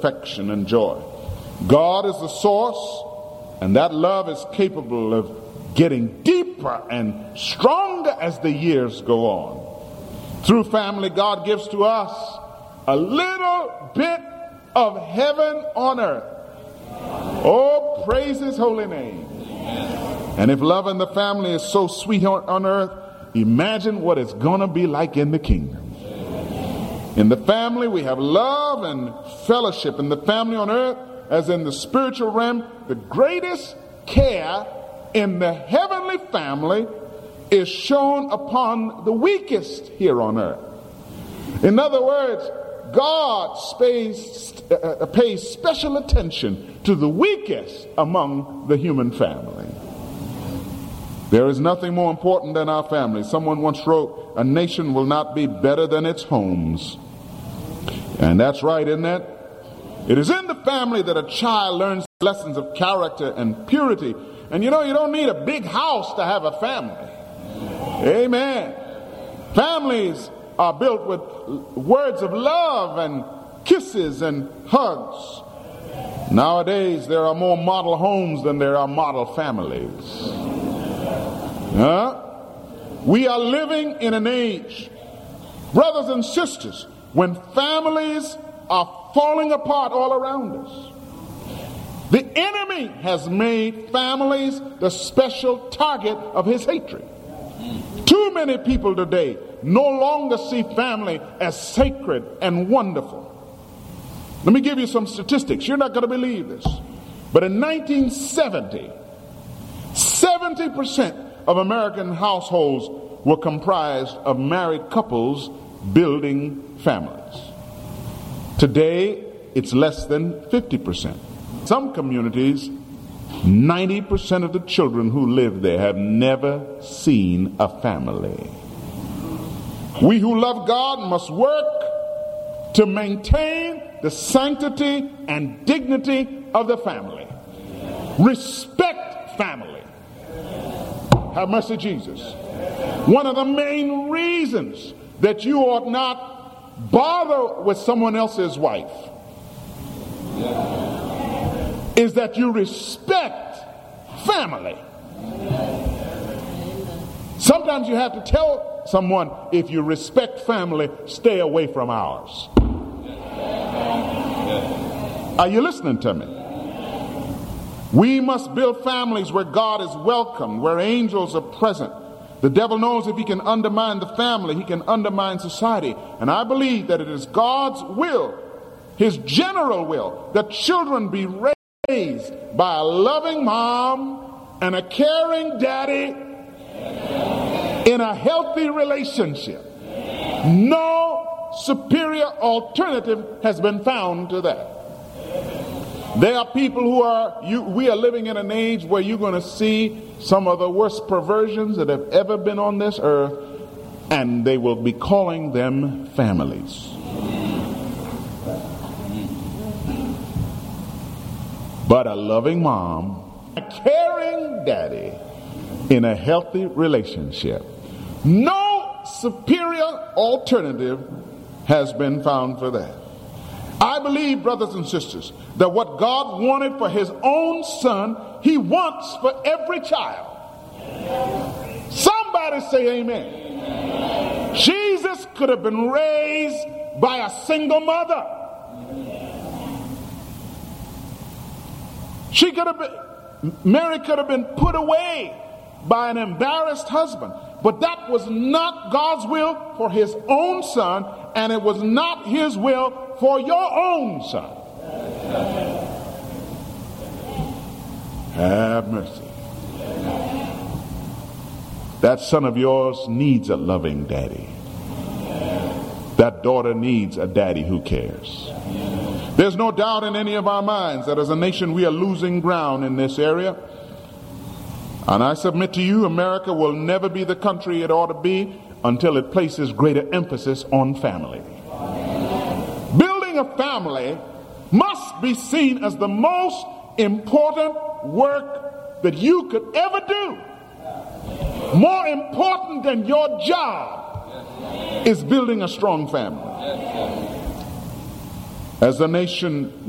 affection and joy. God is the source, and that love is capable of getting deeper and stronger as the years go on. Through family, God gives to us a little bit of heaven on earth. Oh, praise his holy name. And if love in the family is so sweet on earth, imagine what it's going to be like in the kingdom. In the family, we have love and fellowship. In the family on earth, as in the spiritual realm, the greatest care in the heavenly family is shown upon the weakest here on earth. In other words, God pays special attention to the weakest among the human family. There is nothing more important than our family. Someone once wrote, "A nation will not be better than its homes." And that's right, isn't it? It is in the family that a child learns lessons of character and purity. And you don't need a big house to have a family. Amen. Families are built with words of love and kisses and hugs. Nowadays, there are more model homes than there are model families. We are living in an age, brothers and sisters, when families are falling apart all around us. The enemy has made families the special target of his hatred. Too many people today no longer see family as sacred and wonderful. Let me give you some statistics. You're not going to believe this. But in 1970, 70% of American households were comprised of married couples building families. Today, it's less than 50%. Some communities, 90% of the children who live there have never seen a family. We who love God must work to maintain the sanctity and dignity of the family. Respect family. Have mercy, Jesus. One of the main reasons that you ought not bother with someone else's wife is that you respect family. Sometimes you have to tell someone, if you respect family, stay away from ours. Are you listening to me? We must build families where God is welcome, where angels are present. The devil knows if he can undermine the family, he can undermine society. And I believe that it is God's will, his general will, that children be raised by a loving mom and a caring daddy in a healthy relationship. No superior alternative has been found to that. There are people we are living in an age where you're going to see some of the worst perversions that have ever been on this earth, and they will be calling them families. But a loving mom, a caring daddy in a healthy relationship, no superior alternative has been found for that. I believe, brothers and sisters, that what God wanted for his own son, he wants for every child. Somebody say amen. Jesus could have been raised by a single mother. Mary could have been put away by an embarrassed husband. But that was not God's will for his own son, and it was not his will for your own son. Have mercy. That son of yours needs a loving daddy. That daughter needs a daddy who cares. There's no doubt in any of our minds that as a nation we are losing ground in this area. And I submit to you, America will never be the country it ought to be until it places greater emphasis on family. Building a family must be seen as the most important work that you could ever do. More important than your job is building a strong family. As the nation